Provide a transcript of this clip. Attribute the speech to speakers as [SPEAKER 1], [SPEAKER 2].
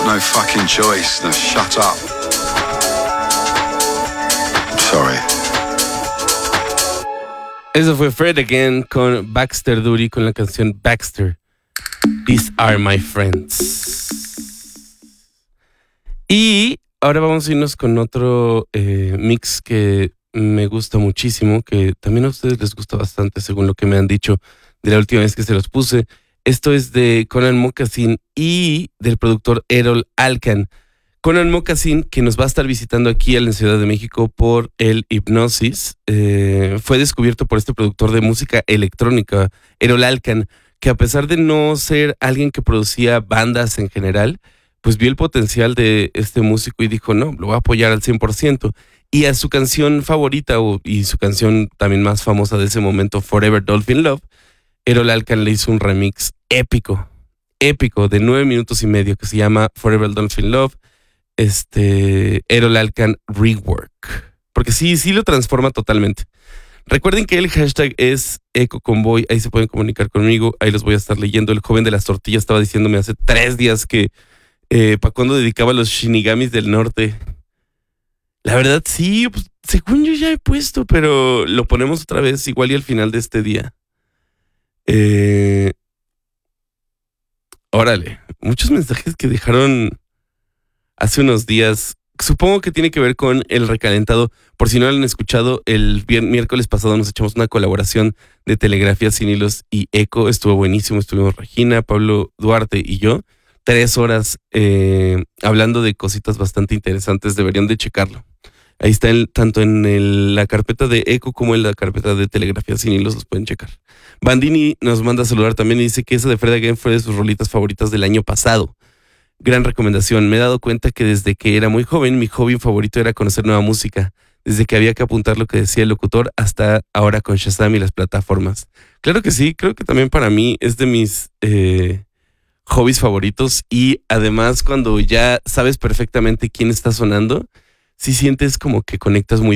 [SPEAKER 1] no fucking choice. Now shut up. Sorry.
[SPEAKER 2] Eso fue Fred Again con Baxter Dury con la canción Baxter. These are my friends. Y ahora vamos a irnos con otro mix que me gusta muchísimo, que también a ustedes les gusta bastante según lo que me han dicho de la última vez que se los puse. Esto es de Conan Moccasin y del productor Errol Alkan. Conan Moccasin, que nos va a estar visitando aquí en la Ciudad de México por el Hipnosis, fue descubierto por este productor de música electrónica, Errol Alkan, que a pesar de no ser alguien que producía bandas en general, pues vio el potencial de este músico y dijo, no, lo voy a apoyar al 100%. Y a su canción favorita y su canción también más famosa de ese momento, Forever Dolphin Love, Errol Alkan le hizo un remix épico de 9 minutos y medio que se llama Forever Dolphin Love, Errol Alkan Rework. Porque sí lo transforma totalmente. Recuerden que el hashtag es EcoConvoy, ahí se pueden comunicar conmigo, ahí los voy a estar leyendo. El joven de las tortillas estaba diciéndome hace 3 días que ¿para cuándo dedicaba los Shinigamis del Norte? La verdad sí, pues, según yo ya he puesto, pero lo ponemos otra vez igual y al final de este día. Órale, muchos mensajes que dejaron hace unos días. Supongo que tiene que ver con el recalentado. Por si no lo han escuchado, el miércoles pasado nos echamos una colaboración de Telegrafía Sin Hilos y Eco. Estuvo buenísimo, estuvimos Regina, Pablo Duarte y yo. 3 horas hablando de cositas bastante interesantes. Deberían de checarlo. Ahí está tanto en la carpeta de Eco como en la carpeta de Telegrafía Sin Hilos, los pueden checar. Bandini nos manda a saludar también y dice que esa de Fred Again fue de sus rolitas favoritas del año pasado. Gran recomendación. Me he dado cuenta que desde que era muy joven, mi hobby favorito era conocer nueva música. Desde que había que apuntar lo que decía el locutor hasta ahora con Shazam y las plataformas. Claro que sí, creo que también para mí es de mis hobbies favoritos. Y además cuando ya sabes perfectamente quién está sonando, sí sientes como que conectas muy